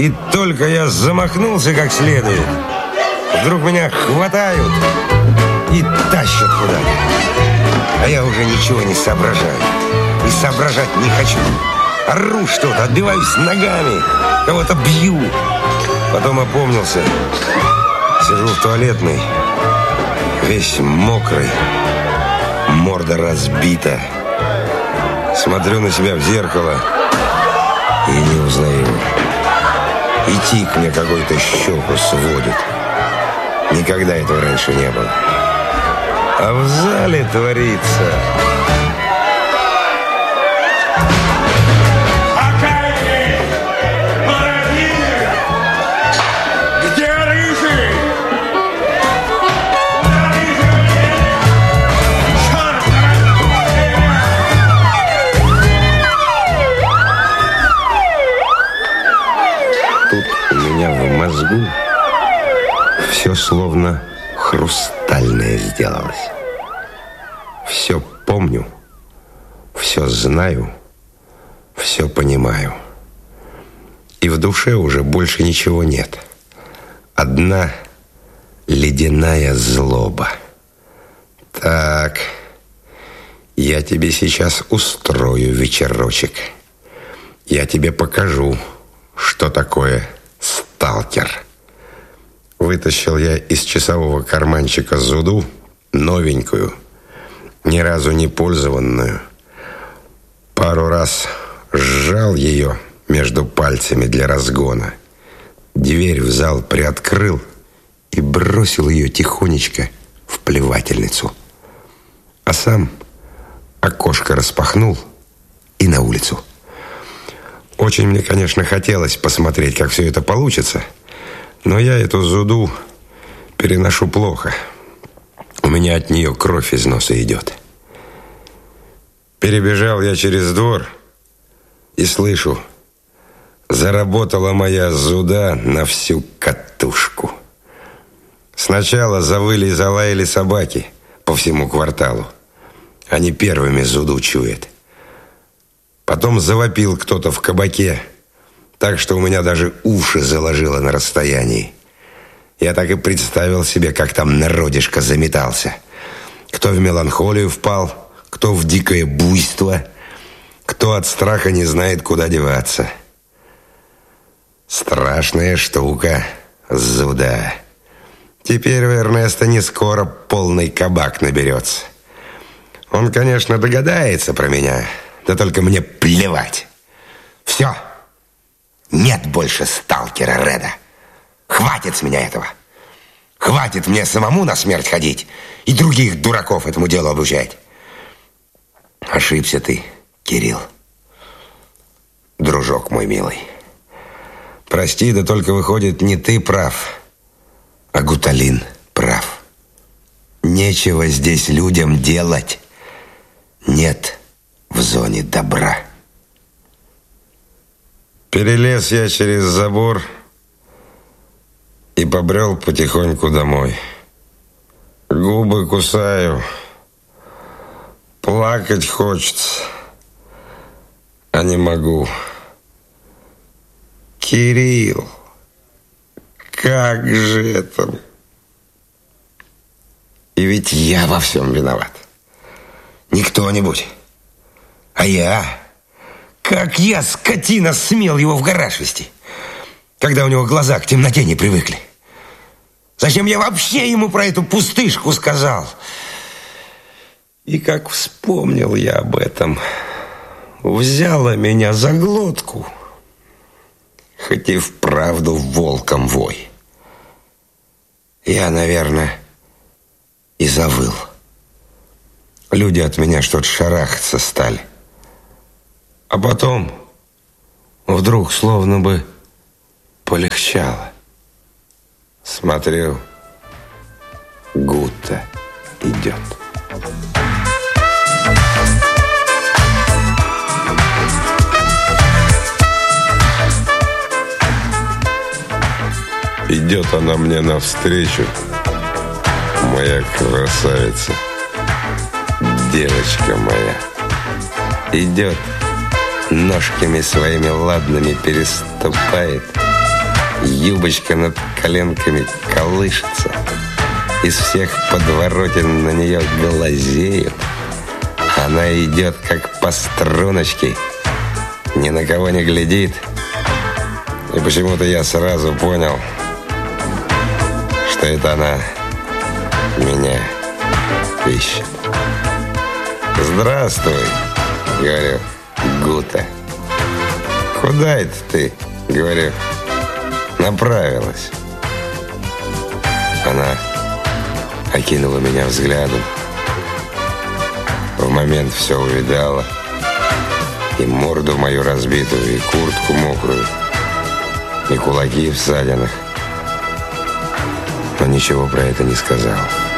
И только я замахнулся как следует, вдруг меня хватают и тащат куда-то. А я уже ничего не соображаю. И соображать не хочу. Ору что-то, отбиваюсь ногами, кого-то бью. Потом опомнился. Сижу в туалетной, весь мокрый, морда разбита. Смотрю на себя в зеркало и не узнаю. И тик мне какой-то щеку сводит. Никогда этого раньше не было. А в зале творится... Тут у меня в мозгу все словно хрустальное сделалось. Все помню, все знаю, все понимаю. И в душе уже больше ничего нет. Одна ледяная злоба. Так, я тебе сейчас устрою вечерочек. Я тебе покажу, что такое сталкер. Вытащил я из часового карманчика зуду, новенькую, ни разу не пользованную. Пару раз сжал ее между пальцами для разгона. Дверь в зал приоткрыл и бросил ее тихонечко в плевательницу. А сам окошко распахнул и на улицу. Очень мне, конечно, хотелось посмотреть, как все это получится, но я эту зуду переношу плохо. У меня от нее кровь из носа идет. Перебежал я через двор и слышу, заработала моя зуда на всю катушку. Сначала завыли и залаяли собаки по всему кварталу. Они первыми зуду чуют. Потом завопил кто-то в кабаке, так что у меня даже уши заложило на расстоянии. Я так и представил себе, как там народишко заметался. Кто в меланхолию впал, кто в дикое буйство, кто от страха не знает, куда деваться. Страшная штука, зуда. Теперь в Эрнеста не скоро полный кабак наберется. Он, конечно, догадается про меня, да только мне плевать. Все. Нет больше сталкера Реда. Хватит с меня этого. Хватит мне самому на смерть ходить и других дураков этому делу обучать. Ошибся ты, Кирилл. Дружок мой милый. Прости, да только выходит, не ты прав, а Гуталин прав. Нечего здесь людям делать. Нет в зоне добра. Перелез я через забор и побрел потихоньку домой. Губы кусаю, плакать хочется, а не могу. Кирилл, как же это? И ведь я во всем виноват. Не кто-нибудь, а я. Как я, скотина, смел его в гараж везти, когда у него глаза к темноте не привыкли. Зачем я вообще ему про эту пустышку сказал? И как вспомнил я об этом, взяла меня за глотку, хоть и вправду волком вой. Я, наверное, и завыл. Люди от меня что-то шарахаться стали. А потом вдруг словно бы полегчало. Смотрю, Гута идет. Идет она мне навстречу, моя красавица, девочка моя. Идет, ножками своими ладными переступает, Юбочка над коленками колышется. Из всех подворотен на нее глазеют. Она идет, как по струночке, ни на кого не глядит. И почему-то я сразу понял, что это она меня ищет. «Здравствуй», — говорю, — «Гута». «Куда это ты?» — говорю, — «направилась». Она окинула меня взглядом. В момент все увидала. И морду мою разбитую, и куртку мокрую, и кулаки в ссадинах. Но ничего про это не сказала.